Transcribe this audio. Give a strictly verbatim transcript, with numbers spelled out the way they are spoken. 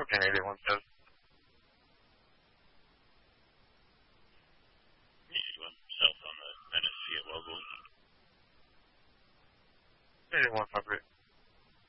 okay, eighty-one says. eighty-one south on the N S C at Wellgold. eighty-one, five eight.